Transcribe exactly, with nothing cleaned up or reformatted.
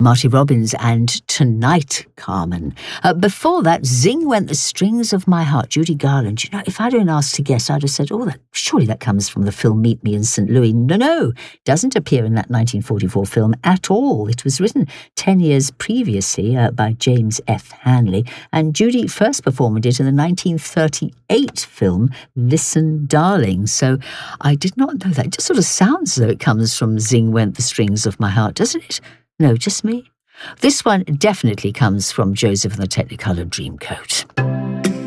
Marty Robbins and Tonight, Carmen. Uh, before that, Zing Went the Strings of My Heart, Judy Garland. You know, if I'd been asked to guess, I'd have said, oh, that, surely that comes from the film Meet Me in Saint Louis. No, no, doesn't appear in that nineteen forty-four film at all. It was written ten years previously uh, by James F. Hanley, and Judy first performed it in the nineteen thirty-eight film Listen, Darling. So I did not know that. It just sort of sounds as though it comes from Zing Went the Strings of My Heart, doesn't it? No, just me. This one definitely comes from Joseph and the Technicolor Dreamcoat.